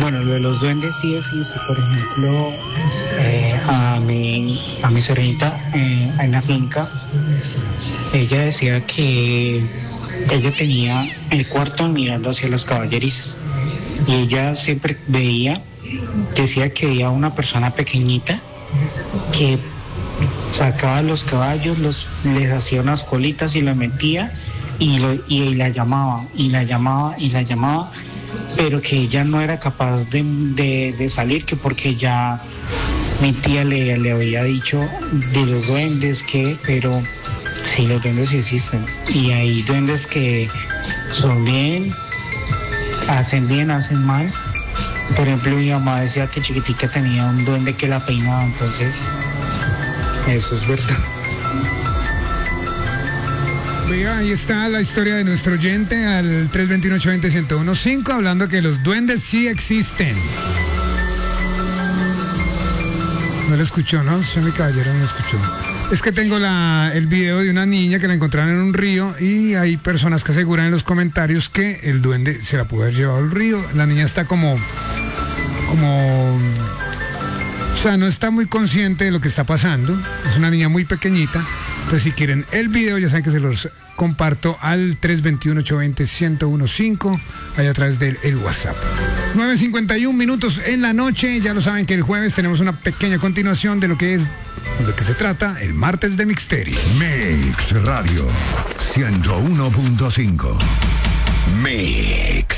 Bueno, lo de los duendes sí existe. Por ejemplo, a mi sobrinita en la finca, ella decía que ella tenía el cuarto mirando hacia las caballerizas y ella siempre decía que veía una persona pequeñita que sacaba los caballos, les hacía unas colitas y la metía y la llamaba, y la llamaba, y la llamaba, pero que ella no era capaz de salir, que porque ya mi tía le había dicho de los duendes pero sí, los duendes sí existen. Y hay duendes que son bien, hacen mal. Por ejemplo, mi mamá decía que chiquitica tenía un duende que la peinaba, entonces eso es verdad. Oiga, ahí está la historia de nuestro oyente al 321-820-1015, hablando que los duendes sí existen. No lo escuchó, ¿no? Soy mi caballero, no lo escuchó. Es que tengo el video de una niña que la encontraron en un río y hay personas que aseguran en los comentarios que el duende se la pudo haber llevado al río. La niña está como... O sea, no está muy consciente de lo que está pasando. Es una niña muy pequeñita. Entonces, si quieren el video, ya saben que se los comparto al 321-820-1015, ahí a través del WhatsApp. 9:51 minutos en la noche. Ya lo saben que el jueves tenemos una pequeña continuación de lo que se trata el martes de Mixtery. Mix Radio 101.5. Mix.